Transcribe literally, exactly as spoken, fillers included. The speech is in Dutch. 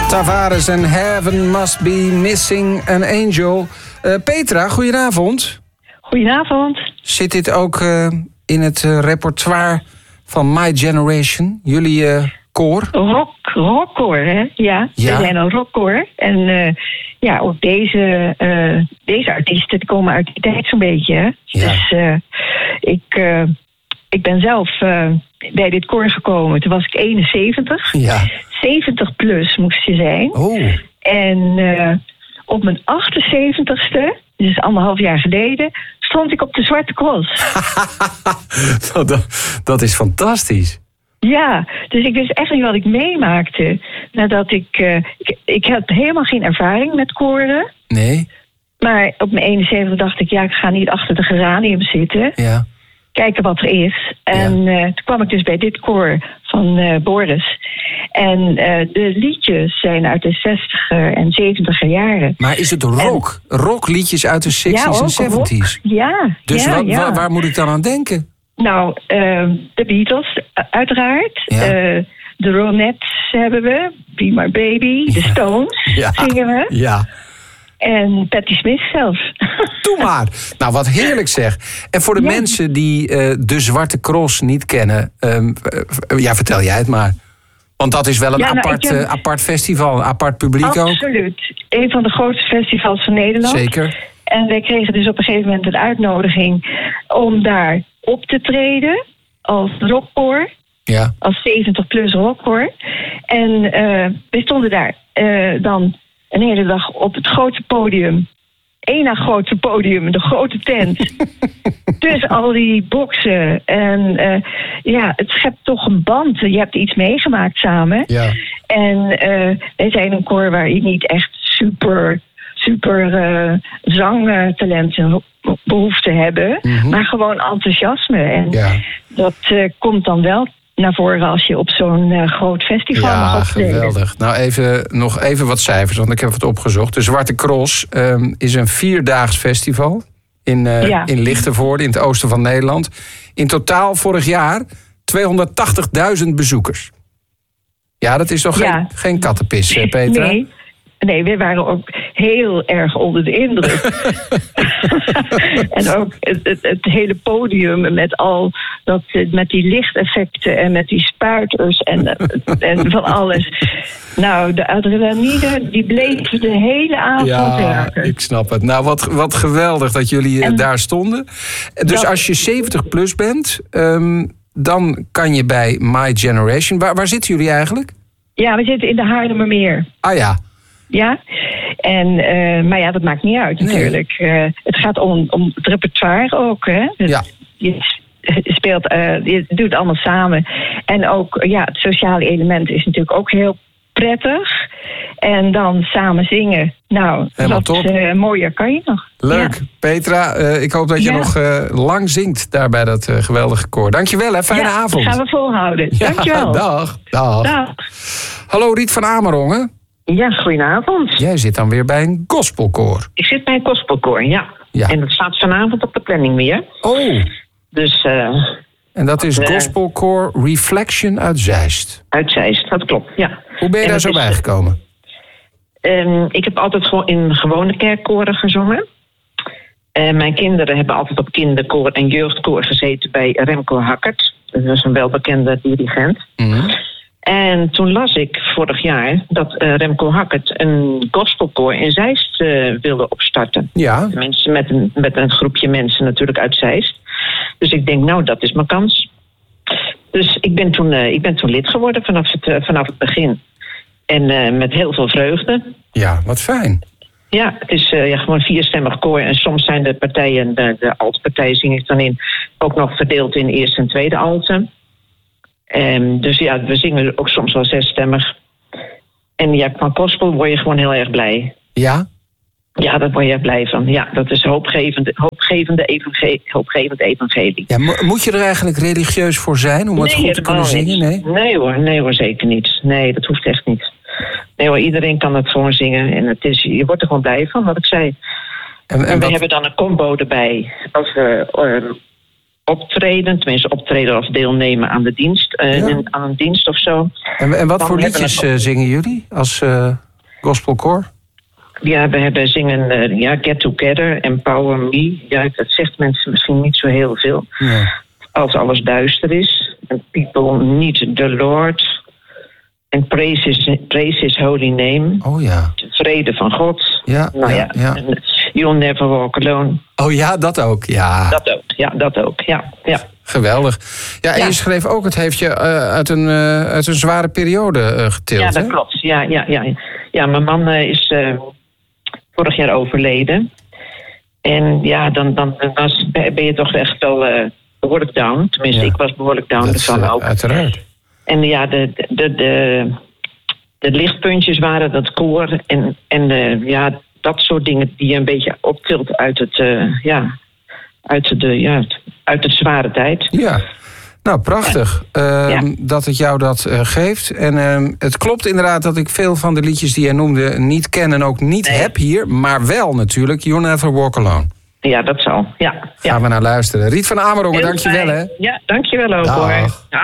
Tavares en Heaven Must Be Missing an Angel. Uh, Petra, goedenavond. Goedenavond. Zit dit ook uh, in het uh, repertoire van My Generation, jullie uh, koor? Rock, rockkoor, hè? Ja, ja, we zijn een rockkoor. En uh, ja, ook deze, uh, deze artiesten die komen uit die tijd zo'n beetje. Hè? Ja. Dus uh, ik, uh, ik ben zelf uh, bij dit koor gekomen. Toen was ik eenenzeventig. Ja. zeventig plus moest je zijn. Oh. En uh, op mijn achtenzeventigste, dus anderhalf jaar geleden, stond ik op de Zwarte Cross. dat, dat is fantastisch. Ja, dus ik wist echt niet wat ik meemaakte. Nadat ik, uh, ik... Ik had helemaal geen ervaring met koren. Nee. Maar op mijn eenenzeventig dacht ik, ja, ik ga niet achter de geranium zitten. Ja. Kijken wat er is. En Ja. uh, toen kwam ik dus bij dit koor van uh, Boris. En uh, de liedjes zijn uit de zestiger en zeventiger jaren. Maar is het rock? En... Rockliedjes uit de zesties ja, en zeventies? Rock. Ja. Dus ja, wa- ja. Waar, waar moet ik dan aan denken? Nou, uh, de Beatles, uh, uiteraard. Ja. Uh, de Ronettes hebben we. Be My Baby. De Stones Ja. zingen we. Ja. En Patti Smith zelf. Doe maar. Nou, wat heerlijk zeg. En voor de Ja. mensen die uh, de Zwarte Cross niet kennen... Um, uh, ja, vertel jij het maar. Want dat is wel een Ja, nou, apart, ik heb- uh, apart festival, een apart publiek ook. Absoluut. Een van de grootste festivals van Nederland. Zeker. En wij kregen dus op een gegeven moment een uitnodiging om daar op te treden als rockkoor. Ja. Als zeventig plus rockkoor. En uh, we stonden daar uh, dan een hele dag op het grote podium. Eén na grote podium, de grote tent. Tussen al die boksen. En uh, ja, het schept toch een band. Je hebt iets meegemaakt samen. Ja. En uh, wij zijn een koor waar je niet echt super, super uh, zangtalenten behoeft te hebben. Mhm. Maar gewoon enthousiasme. En Ja. dat uh, komt dan wel naar voren als je op zo'n uh, groot festival Ja, mag optreden. geweldig. Nou, even, nog even wat cijfers, want ik heb het opgezocht. De Zwarte Cross um, is een vierdaags festival in, uh, Ja. in Lichtenvoorde, in het oosten van Nederland. In totaal vorig jaar tweehonderdtachtigduizend bezoekers. Ja, dat is toch Ja. geen, geen kattenpis, hè, Petra? Nee. Nee, we waren ook heel erg onder de indruk. En ook het, het, het hele podium met al dat, met die lichteffecten en met die spuiters en, en van alles. Nou, de adrenaline die bleef de hele avond Ja, werken. ik snap het. Nou, wat, wat geweldig dat jullie En- daar stonden. Dus Dat- als je zeventig plus bent, um, dan kan je bij My Generation... Waar, waar zitten jullie eigenlijk? Ja, we zitten in de Haarlemmermeer. Ah ja, Ja, en, uh, maar ja, dat maakt niet uit Nee. natuurlijk. Uh, het gaat om, om het repertoire ook, hè. Dus Ja. Je speelt, uh, je doet het allemaal samen. En ook, ja, het sociale element is natuurlijk ook heel prettig. En dan samen zingen. Nou, Helemaal dat top. uh, mooier kan je nog. leuk. Ja. Petra, uh, ik hoop dat je Ja. nog uh, lang zingt daar bij dat uh, geweldige koor. Dankjewel, hè. Fijne Ja, avond. gaan we volhouden. Ja, Dankjewel. dag, dag. Dag. Hallo, Riet van Amerongen. Ja, goedenavond. Jij zit dan weer bij een gospelkoor. Ik zit bij een gospelkoor, ja. Ja. En dat staat vanavond op de planning weer. Oh, Dus uh, en dat is Eh. gospelkoor Reflection uit Zeist. uit Zeist, dat klopt, ja. Hoe ben je En daar dat zo is- bij gekomen? Um, ik heb altijd gewoon in gewone kerkkoren gezongen. Uh, mijn kinderen hebben altijd op kinderkoor en jeugdkoor gezeten bij Remco Hackert. Dat was een welbekende dirigent. Mhm. En toen las ik vorig jaar dat uh, Remco Hackert een gospelkoor in Zeist uh, wilde opstarten. Ja, Mensen met een, met een groepje mensen natuurlijk uit Zeist. Dus ik denk, nou, dat is mijn kans. Dus ik ben toen, uh, ik ben toen lid geworden vanaf het, uh, vanaf het begin. En uh, met heel veel vreugde. ja, wat fijn. Ja, het is uh, ja, gewoon vierstemmig koor. En soms zijn de partijen, de, de altpartijen zing ik dan in, ook nog verdeeld in eerste en tweede alten. Um, dus ja, we zingen ook soms wel zesstemmig. En ja, qua gospel word je gewoon heel erg blij. Ja? Ja, daar word je er blij van. Ja, dat is hoopgevende, hoopgevende evangel- hoopgevend evangelie. Ja, mo- moet je er eigenlijk religieus voor zijn om het goed te kunnen helemaal zingen? niet. Nee? Nee hoor, nee hoor, zeker niet. Nee, dat hoeft echt niet. Nee hoor, iedereen kan het gewoon zingen. En het is, je wordt er gewoon blij van, wat ik zei. En, en En we wat- hebben dan een combo erbij. Als we uh, optreden. Tenminste, optreden of deelnemen aan de dienst. Uh, Ja. Aan een dienst of zo. En, en wat Dan voor hebben we liedjes nog- uh, zingen jullie als uh, gospelkoor? Ja, we hebben zingen uh, ja, Get Together, Empower Me. Ja, dat zegt mensen misschien niet zo heel veel. Ja. Als alles duister is. And people need the Lord. En praise his, praise his holy name. Oh ja. De vrede van God. Ja, Nou ja, ja, ja. en You'll Never Walk Alone. Oh ja, dat ook. Ja, Dat ook, ja, dat ook, ja. ja. geweldig. Ja, en Ja. je schreef ook, het heeft je uh, uit, een, uh, uit een zware periode uh, getild. Ja, dat hè? klopt. Ja, ja, ja. ja mijn man uh, is uh, vorig jaar overleden. En ja, dan, dan, dan ben je toch echt wel uh, behoorlijk down. Tenminste, Ja. ik was behoorlijk down Dat is, ervan uh, ook. uiteraard. En ja, de, de, de, de lichtpuntjes waren dat koor. En, en uh, ja, dat soort dingen die je een beetje optilt uit het, uh, ja, uit de, ja, uit de zware tijd. Ja, nou prachtig uh, Ja. dat het jou dat uh, geeft. En uh, het klopt inderdaad dat ik veel van de liedjes die jij noemde niet ken en ook niet Nee. heb hier. Maar wel natuurlijk You'll Never Walk Alone. Ja, dat zal. Ja, ja. Gaan we naar luisteren. Riet van Amerongen, Heel dankjewel fijn. hè. Ja, dankjewel ook Dag. hoor.